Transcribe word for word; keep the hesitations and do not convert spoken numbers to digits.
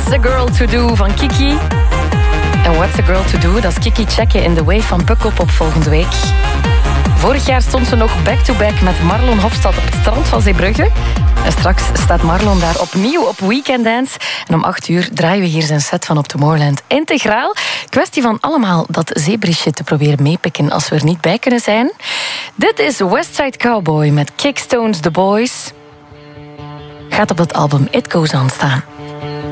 What's a Girl to Do van Kiki. En What's a Girl to Do, dat is Kiki checken in The Wave van Pukkelpop volgende week. Vorig jaar stond ze nog back-to-back met Marlon Hofstad op het strand van Zeebrugge. En straks staat Marlon daar opnieuw op Weekend Dance. En om acht uur draaien we hier zijn set van op Tomorrowland integraal. Kwestie van allemaal dat zeebrisje te proberen meepikken als we er niet bij kunnen zijn. Dit is Westside Cowboy met Kickstones The Boys. Gaat op het album It Goes On staan.